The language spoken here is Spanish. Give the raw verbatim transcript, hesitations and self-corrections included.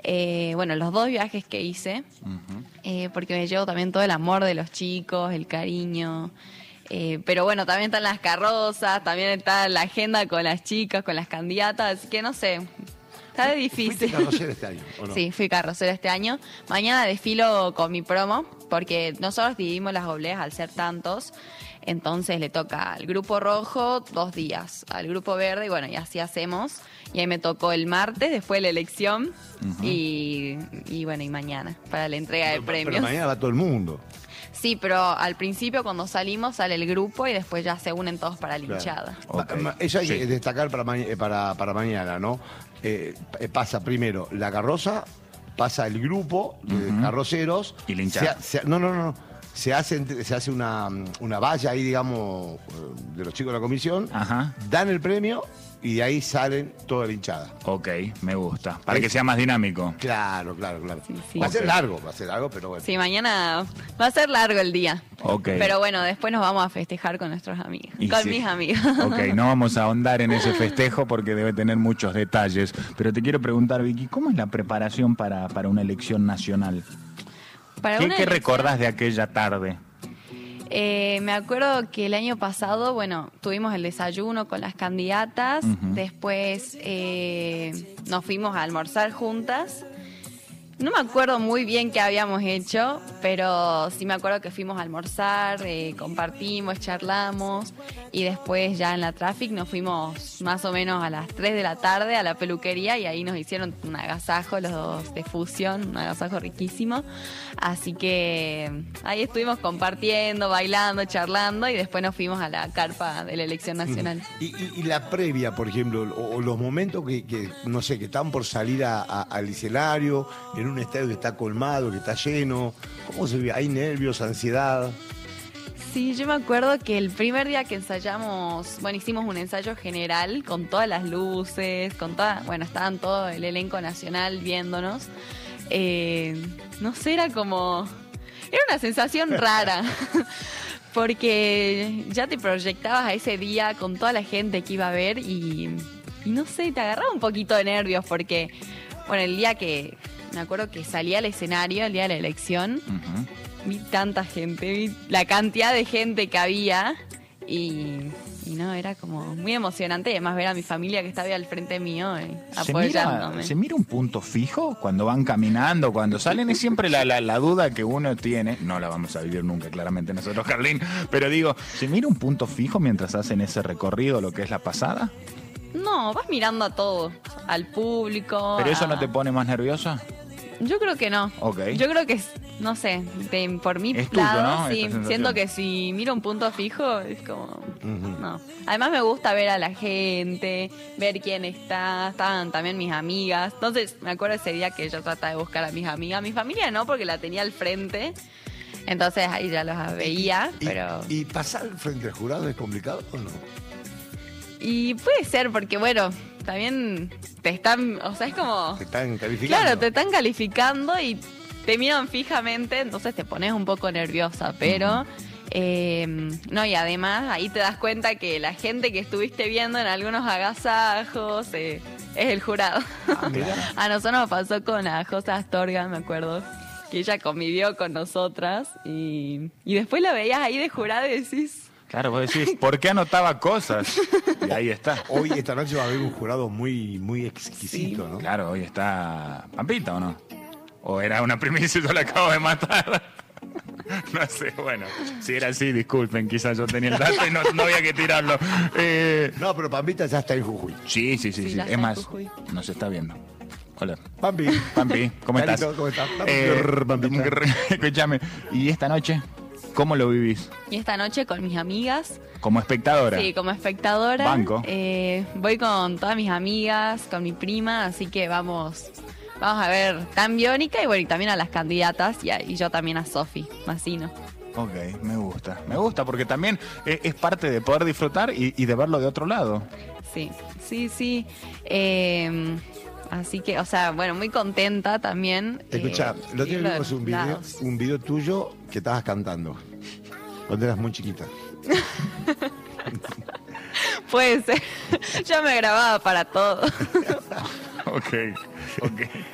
Eh, bueno, los dos viajes que hice, uh-huh. eh, porque me llevo también todo el amor de los chicos, el cariño. Eh, pero bueno, también están las carrozas, también está la agenda con las chicas, con las candidatas, así que no sé, está difícil. ¿Fuiste carrocera este año o no? Sí, fui carrocera este año. Mañana desfilo con mi promo, porque nosotros dividimos las obleas al ser tantos, entonces le toca al grupo rojo dos días, al grupo verde, y bueno, y así hacemos. Y ahí me tocó el martes, después de la elección, uh-huh. y, y bueno, y mañana, para la entrega de pero, premios. Pero mañana va todo el mundo. Sí, pero al principio cuando salimos sale el grupo y después ya se unen todos para la hinchada. Claro. Okay. Eso hay que sí. destacar para, ma- para, para mañana, ¿no? Eh, pasa primero la carroza, pasa el grupo de uh-huh. carroceros. Y la hinchada. Se, se, no, no, no. Se hace, se hace una, una valla ahí, digamos, de los chicos de la comisión. Ajá. Dan el premio y de ahí salen toda la hinchada. Ok, me gusta. Para es, que sea más dinámico. Claro, claro, claro. Sí, sí. Va a ser okay. largo, va a ser largo, pero bueno. Sí, mañana va a ser largo el día. Ok. Pero bueno, después nos vamos a festejar con nuestros amigos. Y con sí. mis amigos. Ok, no vamos a ahondar en ese festejo porque debe tener muchos detalles. Pero te quiero preguntar, Vicky, ¿cómo es la preparación para, para una elección nacional? Para ¿Qué, una ¿qué elección... recordás de aquella tarde? Eh, me acuerdo que el año pasado, bueno, tuvimos el desayuno con las candidatas, uh-huh. después eh, nos fuimos a almorzar juntas. No me acuerdo muy bien qué habíamos hecho, pero sí me acuerdo que fuimos a almorzar, eh, compartimos, charlamos y después ya en la Traffic nos fuimos más o menos a las tres de la tarde a la peluquería y ahí nos hicieron un agasajo, los dos de fusión, un agasajo riquísimo. Así que ahí estuvimos compartiendo, bailando, charlando y después nos fuimos a la carpa de la elección nacional. ¿Y, y, y la previa, por ejemplo, o, o los momentos que, que, no sé, que están por salir a, a, al escenario, en un estadio que está colmado, que está lleno, ¿cómo se ve? ¿Hay nervios, ansiedad? Sí, yo me acuerdo que el primer día que ensayamos, bueno, hicimos un ensayo general con todas las luces, con toda, bueno, estaban todo el elenco nacional viéndonos. Eh, no sé, era como... Era una sensación rara, porque ya te proyectabas a ese día con toda la gente que iba a ver y, y no sé, te agarraba un poquito de nervios porque, bueno, el día que... Me acuerdo que salí al escenario el día de la elección, uh-huh. vi tanta gente, vi la cantidad de gente que había y, y no, era como muy emocionante. Además ver a mi familia que estaba ahí al frente mío eh, ¿Se apoyándome. Mira, ¿Se mira un punto fijo cuando van caminando, cuando salen? Es siempre la, la, la duda que uno tiene. No la vamos a vivir nunca, claramente nosotros, Carlín. Pero digo, ¿se mira un punto fijo mientras hacen ese recorrido, lo que es la pasada? No, vas mirando a todo, al público. ¿Pero eso a... no te pone más nerviosa? Yo creo que no. Okay. Yo creo que, no sé, de, por mi es lado, tuyo, ¿no? sí, siento que si miro un punto fijo, es como... Uh-huh. No. Además me gusta ver a la gente, ver quién está, estaban también mis amigas. Entonces me acuerdo ese día que yo trataba de buscar a mis amigas. Mi familia no, porque la tenía al frente. Entonces ahí ya los veía, ¿Y, pero... ¿Y pasar frente al jurado es complicado o no? Y puede ser, porque bueno, también te están, o sea, es como... Te están calificando. Claro, te están calificando y te miran fijamente, entonces te pones un poco nerviosa, pero... Uh-huh. eh, no, y además ahí te das cuenta que la gente que estuviste viendo en algunos agasajos eh, es el jurado. Ah, a nosotros nos pasó con la Josa Astorga, me acuerdo, que ella convivió con nosotras y, y después la veías ahí de jurado y decís... Claro, vos decís, ¿por qué anotaba cosas? Y ahí está. Hoy, esta noche, va a haber un jurado muy, muy exquisito, sí. ¿no? Claro, hoy está Pampita, ¿o no? ¿O era una primicia y yo la acabo de matar? No sé, bueno, si era así, disculpen, quizás yo tenía el dato y no, no había que tirarlo. Eh... No, pero Pampita ya está en Jujuy. Sí, sí, sí, sí. sí. Es más, nos está viendo. Hola. Pampi. Pampi, ¿cómo estás? ¿Cómo estás? Eh, Escúchame, ¿y esta noche cómo lo vivís? Y esta noche con mis amigas. ¿Como espectadora? Sí, como espectadora. Banco. Eh, voy con todas mis amigas, con mi prima, así que vamos... Vamos a ver tan Biónica y bueno, y también a las candidatas y, a, y yo también a Sofi Massino. Ok, me gusta. Me gusta porque también es, es parte de poder disfrutar y, y de verlo de otro lado. Sí, sí, sí. Eh, así que, o sea, bueno, muy contenta también. Escucha, eh, lo otro día vimos un video, un video tuyo que estabas cantando cuando eras muy chiquita. Puede ser. Yo me grababa para todo. Ok, ok.